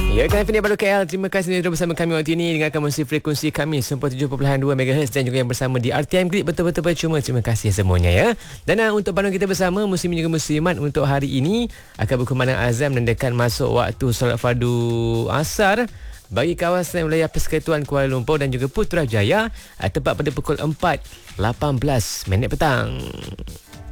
Ya, KFM baru KL. Terima kasih kerana bersama kami waktu ini. Dengarkan musik frekuensi kami 97.2 MHz dan juga yang bersama di RTM Grid. Betul-betul percuma. Terima kasih semuanya ya. Dan untuk panduan kita bersama, muslim juga muslimat untuk hari ini akan berkumandang azan menandakan masuk waktu solat fardu asar bagi kawasan wilayah Persekutuan Kuala Lumpur dan juga Putrajaya tepat pada pukul 4.18 petang.